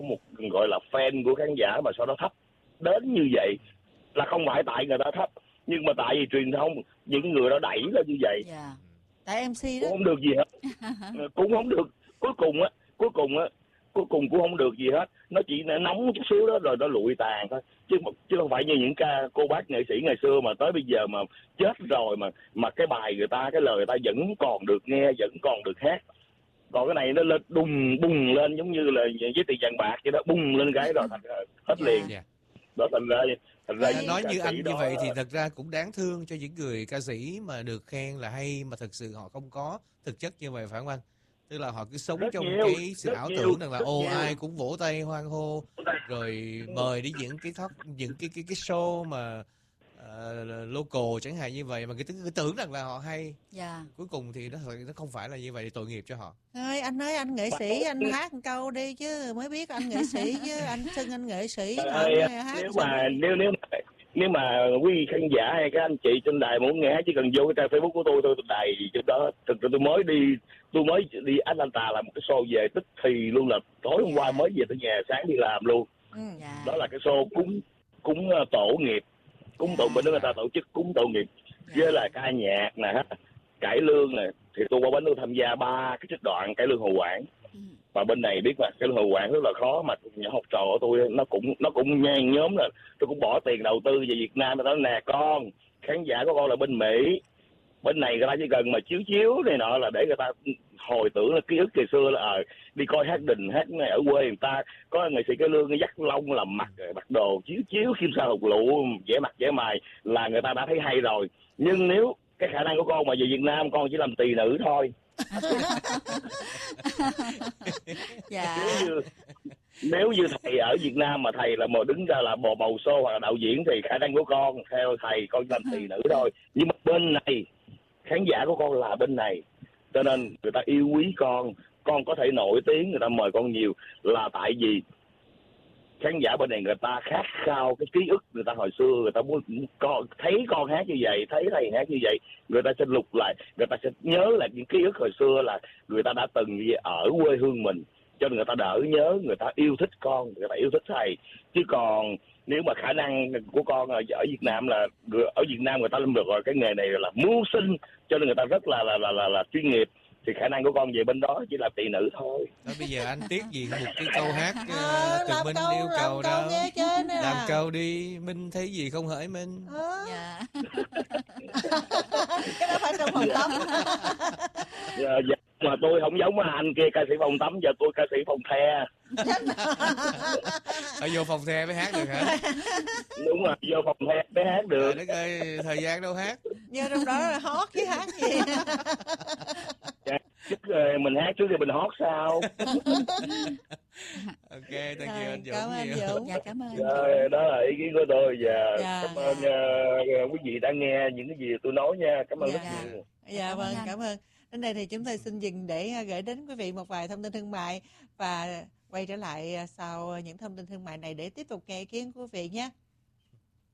một gọi là fan của khán giả mà sau đó thấp đến như vậy là không phải tại người ta thấp, nhưng mà tại vì truyền thông những người đó đẩy lên như vậy. Tại MC đó cũng không được gì hết. Cũng không được, cuối cùng cũng không được gì hết. Nó chỉ nóng chút xíu đó rồi nó lụi tàn thôi, chứ không phải như những cô bác nghệ sĩ ngày xưa mà tới bây giờ mà chết rồi mà cái bài người ta, cái lời người ta vẫn còn được nghe, vẫn còn được hát. Còn cái này nó lên bùng lên giống như là với tiền vàng bạc vậy đó, bùng lên cái rồi thành hết liền. Đó thành ra nói như anh đó... như vậy thì thật ra cũng đáng thương cho những người ca sĩ mà được khen là hay mà thực sự họ không có thực chất như vậy, phải không anh? Tức là họ cứ sống trong cái sự ảo tưởng rằng là ai cũng vỗ tay hoan hô rồi mời đi những cái show mà local chẳng hạn như vậy, mà cứ tưởng rằng là họ hay. Cuối cùng thì nó không phải là như vậy, thì tội nghiệp cho họ. Thôi anh nói anh nghệ sĩ, anh hát một câu đi chứ mới biết anh nghệ sĩ chứ, anh xưng anh nghệ sĩ hát. Nếu mà quý khán giả hay các anh chị trên đài muốn nghe, chỉ cần vô cái trang Facebook của tôi đài trên đó. Thực sự tôi mới đi Atlanta làm một cái show về tức thì luôn, là tối hôm qua mới về tới nhà, sáng đi làm luôn. Đó là cái show cúng tổ nghiệp, cúng tổ bên đó người ta tổ chức cúng tổ nghiệp với là ca nhạc nè, cải lương nè, thì tôi qua bánh tôi tham gia 3 cái trích đoạn cải lương Hồ Quảng. Và bên này biết mà cái Hồ Quảng rất là khó, mà nhà học trò của tôi nó cũng nhan nhóm là tôi cũng bỏ tiền đầu tư về Việt Nam. Nó nói nè con, khán giả của con là bên Mỹ, bên này người ta chỉ cần mà chiếu này nọ là để người ta hồi tưởng là ký ức ngày xưa là đi coi hát đình hát này ở quê người ta có nghệ sĩ cái lương dắt lông làm mặt mặc đồ chiếu kim sa hột lụ vẽ mặt vẽ mày là người ta đã thấy hay rồi. Nhưng nếu cái khả năng của con mà về Việt Nam con chỉ làm tỳ nữ thôi. Nếu như thầy ở Việt Nam mà thầy là một đứng ra là bầu show hoặc là đạo diễn thì khả năng của con theo thầy con làm tỳ nữ thôi. Nhưng mà bên này khán giả của con là bên này, cho nên người ta yêu quý con có thể nổi tiếng, người ta mời con nhiều là tại vì khán giả bên này người ta khát khao cái ký ức người ta hồi xưa, người ta muốn thấy con hát như vậy, thấy thầy hát như vậy, người ta sẽ lục lại, người ta sẽ nhớ lại những ký ức hồi xưa là người ta đã từng ở quê hương mình, cho nên người ta đỡ nhớ, người ta yêu thích con, người ta yêu thích thầy. Chứ còn nếu mà khả năng của con ở Việt Nam là ở Việt Nam người ta lâm được rồi cái nghề này là mưu sinh, cho nên người ta rất là chuyên nghiệp, thì khả năng của con về bên đó chỉ là tỳ nữ thôi. Đó, bây giờ anh tiếc gì một cái câu hát Tường Minh yêu cầu đâu, làm câu đi Minh thấy gì không hỡi Minh. Cái đó phải trong phòng tắm. Mà tôi không giống anh kia ca sĩ phòng tắm, giờ tôi ca sĩ phòng the. Ở vô phòng the mới hát được hả? Đúng rồi, vô phòng the mới hát được. Đất ơi, thời gian đâu hát. Như trong đó là hót chứ hát gì. Mình hát trước thì mình hót sao? Ok, thank you anh Dũng. Cảm ơn anh Dũng. Cảm ơn. Rồi, đó là ý kiến của tôi. Cảm ơn quý vị đã nghe những cái gì tôi nói nha. Cảm ơn rất nhiều. Vâng, cảm ơn. Đến đây thì chúng tôi xin dừng để gửi đến quý vị một vài thông tin thương mại và quay trở lại sau những thông tin thương mại này để tiếp tục nghe ý kiến của quý vị nhé.